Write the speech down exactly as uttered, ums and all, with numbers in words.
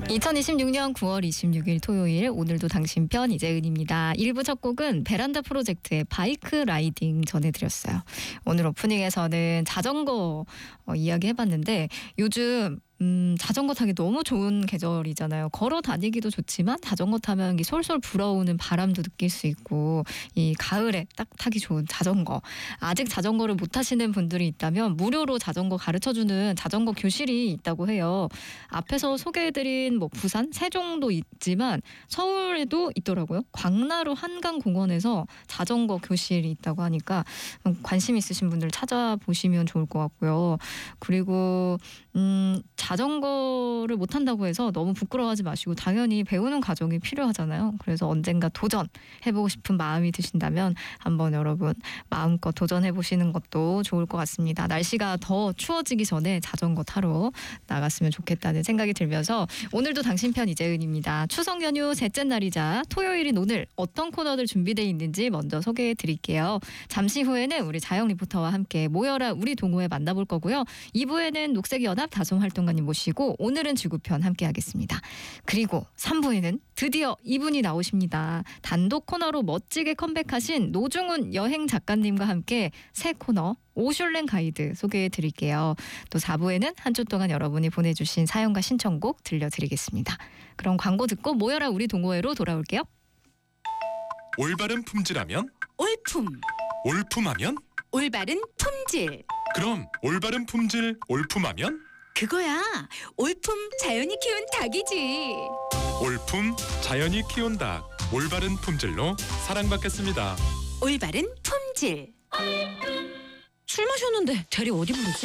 이천이십육 년 구월 이십육 일 토요일, 오늘도 당신 편 이재은입니다. 일 부 첫 곡은 베란다 프로젝트의 바이크 라이딩 전해드렸어요. 오늘 오프닝에서는 자전거 어, 이야기 해봤는데, 요즘 음, 자전거 타기 너무 좋은 계절이잖아요. 걸어 다니기도 좋지만 자전거 타면 이 솔솔 불어오는 바람도 느낄 수 있고, 이 가을에 딱 타기 좋은 자전거. 아직 자전거를 못 타시는 분들이 있다면 무료로 자전거 가르쳐주는 자전거 교실이 있다고 해요. 앞에서 소개해드린 뭐 부산, 세종도 있지만 서울에도 있더라고요. 광나루 한강공원에서 자전거 교실이 있다고 하니까 관심 있으신 분들 찾아보시면 좋을 것 같고요. 그리고 음, 자전거를 못 탄다고 해서 너무 부끄러워하지 마시고, 당연히 배우는 과정이 필요하잖아요. 그래서 언젠가 도전해보고 싶은 마음이 드신다면 한번 여러분 마음껏 도전해보시는 것도 좋을 것 같습니다. 날씨가 더 추워지기 전에 자전거 타러 나갔으면 좋겠다는 생각이 들면서, 오늘도 당신 편 이재은입니다. 추석 연휴 셋째 날이자 토요일인 오늘 어떤 코너들 준비되어 있는지 먼저 소개해 드릴게요. 잠시 후에는 우리 자영 리포터와 함께 모여라 우리 동호회 만나볼 거고요. 이 부에는 녹색연합 다솜 활동가님 모시고 오늘은 지구편 함께 하겠습니다. 그리고 삼 부에는 드디어 이분이 나오십니다. 단독 코너로 멋지게 컴백하신 노중훈 여행 작가님과 함께 새 코너 오슐랭 가이드 소개해 드릴게요. 또 사 부에는 한 주 동안 여러분이 보내주신 사연과 신청곡 들려드리겠습니다. 그럼 광고 듣고 모여라 우리 동호회로 돌아올게요. 올바른 품질하면 올품, 올품하면 올바른 품질. 그럼 올바른 품질 올품하면 그거야, 올품 자연이 키운 닭이지. 올품 자연이 키운 닭, 올바른 품질로 사랑받겠습니다. 올바른 품질. 술 마셨는데 대리 어디 부르지?